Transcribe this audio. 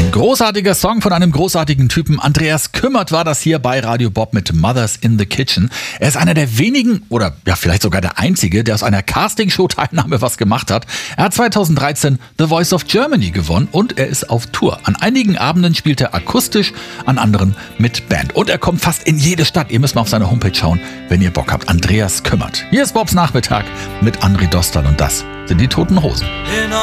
Ein großartiger Song von einem großartigen Typen. Andreas Kümmert war das hier bei Radio Bob mit Mothers in the Kitchen. Er ist einer der wenigen oder ja vielleicht sogar der einzige, der aus einer Castingshow-Teilnahme was gemacht hat. Er hat 2013 The Voice of Germany gewonnen und er ist auf Tour. An einigen Abenden spielt er akustisch, an anderen mit Band. Und er kommt fast in jede Stadt. Ihr müsst mal auf seine Homepage schauen, wenn ihr Bock habt. Andreas Kümmert. Hier ist Bobs Nachmittag mit André Dostal und das sind die Toten Hosen.